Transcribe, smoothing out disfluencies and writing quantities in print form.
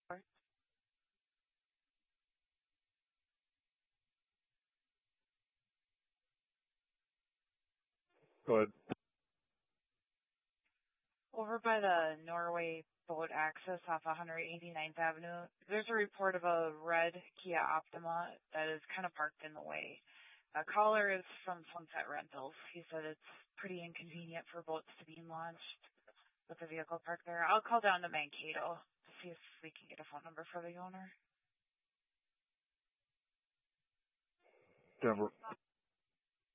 Go ahead. Over by the Norway Boat Access off 189th Avenue, there's a report of a red Kia Optima that is kind of parked in the way. A caller is from Sunset Rentals. He said it's pretty inconvenient for boats to be launched with the vehicle parked there. I'll call down to Mankato to see if we can get a phone number for the owner. Denver.